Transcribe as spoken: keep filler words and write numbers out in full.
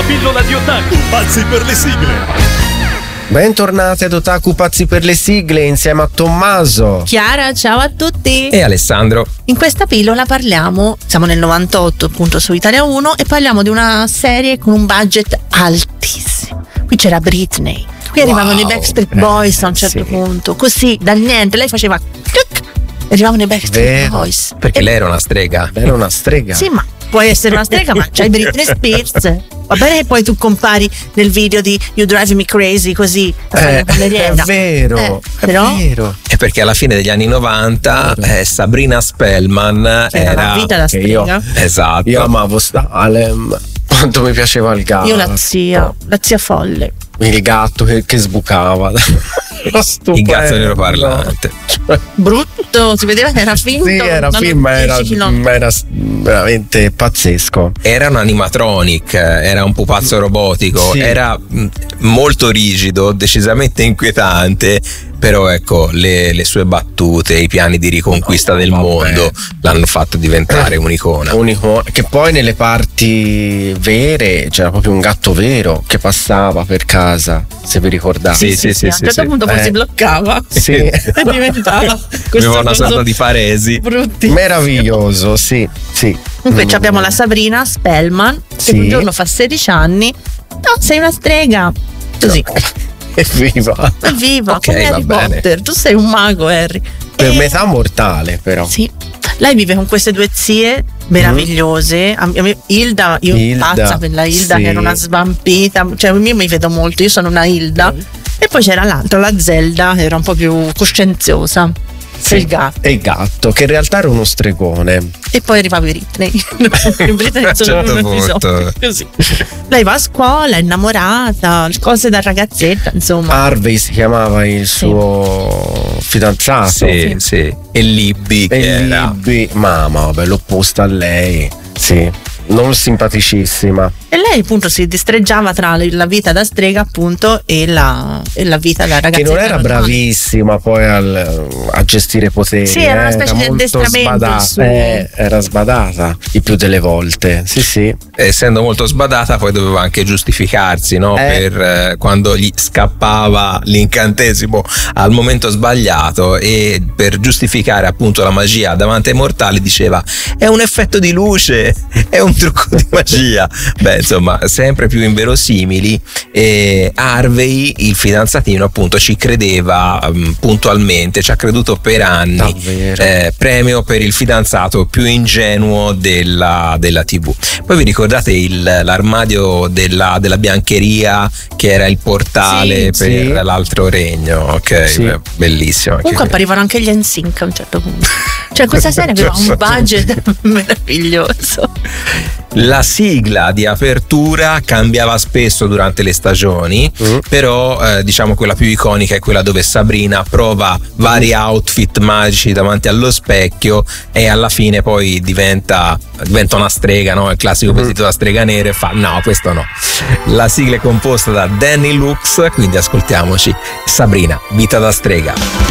pillola di Otaku, pazzi per le sigle. Bentornati ad Otaku Pazzi per le sigle insieme a Tommaso, Chiara, ciao a tutti. E Alessandro. In questa pillola parliamo, siamo nel novantotto appunto su Italia uno, e parliamo di una serie con un budget altissimo. Qui c'era Britney, qui Wow, arrivavano i Backstreet Boys a un certo sì. punto, così dal niente lei faceva clic, e arrivavano i Backstreet Vero. Boys. Perché E- lei era una strega. era una strega. Sì, ma puoi essere una strega, ma c'hai Britney Spears. Va bene che poi tu compari nel video di You Drive Me Crazy così la fai Eh, una ballerina. è vero, Eh, è però vero. E perché alla fine degli anni novanta eh, Sabrina Spellman che era era una vita da che io- strega. esatto. Io amavo Salem, quanto mi piaceva il gatto. Io la zia, la zia folle. Il gatto che, che sbucava. Era Il gatto stupendo. nero parlante. Cioè, Brutto, si vedeva che era finto. sì, era non film, ma era, dieci chilometri. ma era veramente pazzesco. Era un animatronic, era un pupazzo robotico, Sì. era mh, molto rigido, decisamente inquietante, però ecco le, le sue battute, i piani di riconquista No, del vabbè. mondo l'hanno fatto diventare un'icona. Unico, che poi nelle parti vere c'era proprio un gatto vero che passava per casa, se vi ricordate. Sì, sì, sì, a un sì, certo sì. punto poi Eh. si bloccava Sì. e diventava questo Aveva una coso sorta di paresi. brutti. Meraviglioso, sì, sì. Comunque Mm. ci abbiamo la Sabrina Spellman che Sì. un giorno fa sedici anni. No, sei una strega. Così. Evviva. Evviva, Ok, come va Harry bene. Potter. Tu sei un mago, Harry. Per E- metà mortale, però. Sì. Lei vive con queste due zie meravigliose. A me- Hilda, io Hilda, pazza per la Hilda, sì. che era una svampita. Cioè, io mi vedo molto, io sono una Hilda. E poi c'era l'altra, la Zelda, che era un po' più coscienziosa. Sì. Il gatto. E il gatto, che in realtà era uno stregone. E poi arrivava Britney. Britney A un solo certo in un episodio, punto. così. Lei va a scuola, è innamorata, cose da ragazzetta, insomma. Harvey si chiamava il suo fidanzato. Sì, sì. E Libby che E era Libby, mamma, vabbè, l'opposta a lei. Sì, non simpaticissima. E lei appunto si distreggiava tra la vita da strega appunto e la, e la vita da ragazzetta. Che non era normale. bravissima poi al- a gestire poteri. Sì, era una eh, specie di molto addestramento il sbadata. suo. Eh, era sbadata il più delle volte. Sì, sì. essendo molto sbadata poi doveva anche giustificarsi, no? Eh. Per eh, quando gli scappava l'incantesimo al momento sbagliato, e per giustificare appunto la magia davanti ai mortali diceva è un effetto di luce, è un trucco di magia. Beh, insomma, sempre più inverosimili. E Harvey, il fidanzatino, appunto ci credeva um, puntualmente, ci ha creduto per anni. Davvero. Eh, premio per il fidanzato più ingenuo della, della tivù. Poi vi ricordate il, l'armadio della, della biancheria che era il portale Sì, per sì. l'altro regno? Ok, Sì. beh, bellissimo. anche Comunque quello. apparivano anche gli N Sync a un certo punto. Cioè questa serie aveva un budget meraviglioso. La sigla di apertura cambiava spesso durante le stagioni, Mm. però eh, diciamo quella più iconica è quella dove Sabrina prova vari outfit magici davanti allo specchio e alla fine poi diventa, diventa una strega, no? Il classico vestito da strega nera, e fa no, questo no. La sigla è composta da Danny Lux, quindi ascoltiamoci Sabrina, vita da strega.